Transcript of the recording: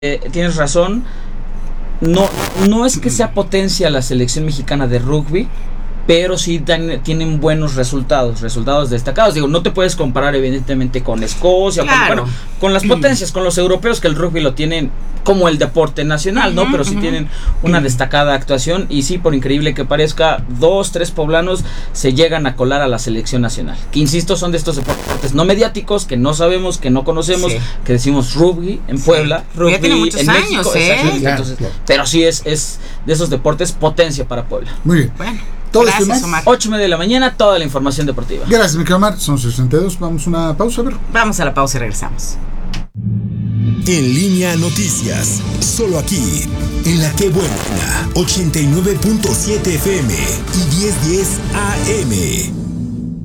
tienes razón. No es que sea potencia la selección mexicana de rugby, pero sí tienen buenos resultados destacados. Digo, no te puedes comparar evidentemente con Escocia, claro, con las potencias, con los europeos, que el rugby lo tienen como el deporte nacional, ¿no? Pero sí tienen una destacada actuación, y sí, por increíble que parezca, 2-3 poblanos se llegan a colar a la selección nacional, que insisto, son de estos deportes no mediáticos, que no sabemos, que no conocemos, que decimos rugby en Puebla, rugby tiene muchos en años, México, entonces, pero sí es de esos deportes potencia para Puebla. Muy bien. Bueno, todo gracias, esto Omar. 8:30 de la mañana, toda la información deportiva. Gracias, mi querido Omar. Son 62. Vamos a una pausa, a ver. Vamos a la pausa y regresamos. En Línea Noticias, solo aquí, en La Que Buena, 89.7 FM y 1010 AM.